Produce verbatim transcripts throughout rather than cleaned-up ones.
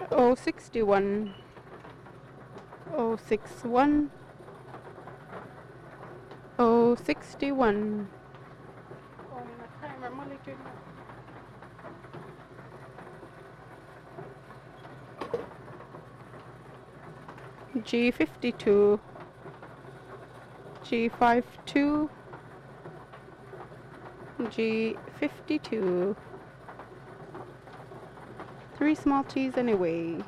O sixty-one, O sixty-one, O sixty-one. Oh, my timer, monitor. G fifty-two, G fifty-two, G fifty-two. Three small T's anyway.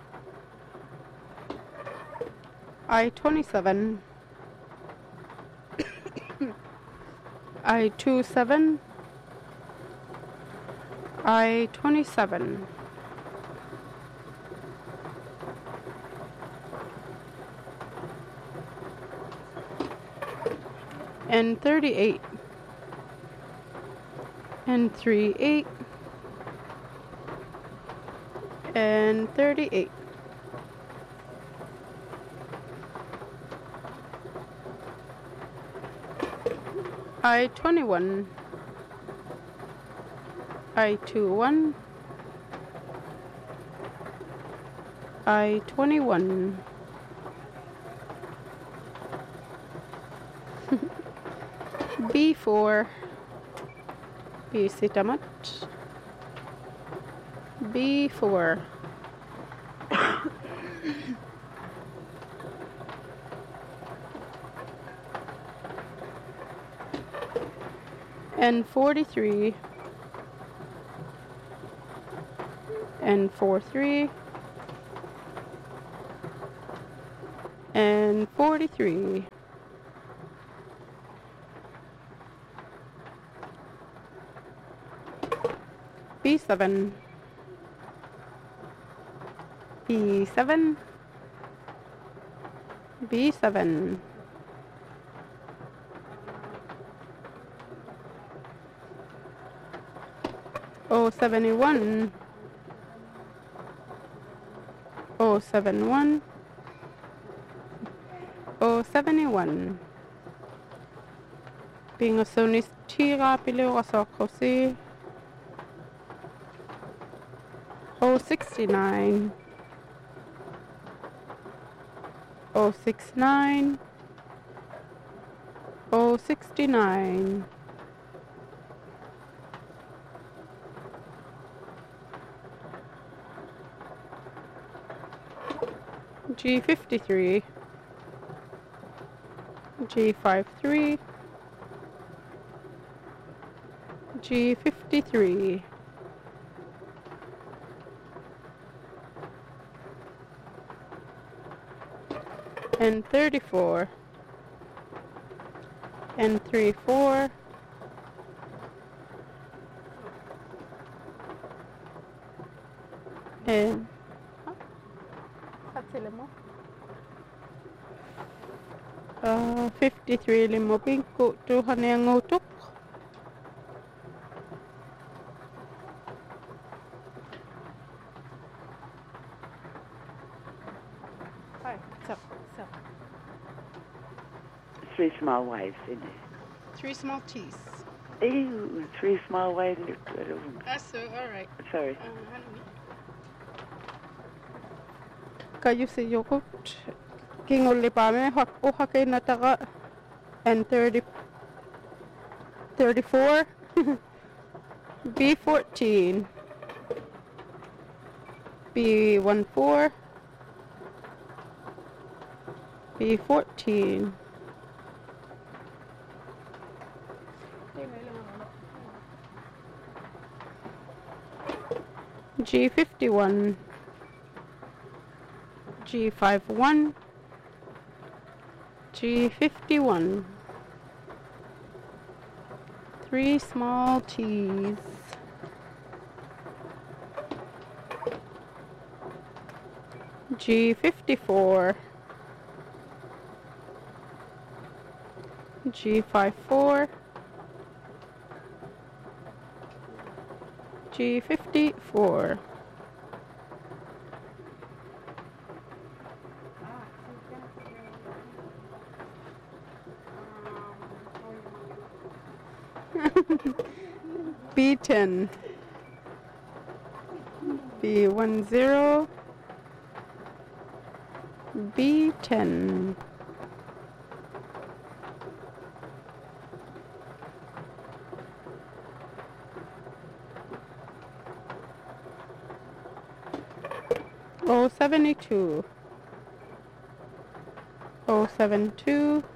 I twenty-seven, I twenty-seven, I twenty-seven. And thirty-eight, and thirty-eight, and thirty-eight. I twenty-one, I twenty-one, I twenty-one. B four, B sitamat, B four. And forty-three, and forty-three, and forty-three. B seven, B seven, B seven. O seventy-one, O seventy-one, O seventy-one. Being a sonis tira pilo asokosi. O sixty-nine, O sixty-nine, O sixty-nine. G fifty-three, G fifty-three, G fifty-three. And thirty-four, and thirty-four, and uh, fifty-three limo pingko tu hanang utuk. Hi, what's up? What's up? Three small waves in there. Three small T's. Ew, three small waves. That's so, all right. Sorry. Kayo si yogurt. King uli pa me hak o hakay nataka. And thirty, thirty-four. B fourteen. B fourteen. B fourteen. G fifty-one, G fifty-one, G fifty-one. Three small T's. G fifty-four, G fifty-four, G fifty-four. B ten, B ten, B ten. Oh, seventy-two. Oh, seven two.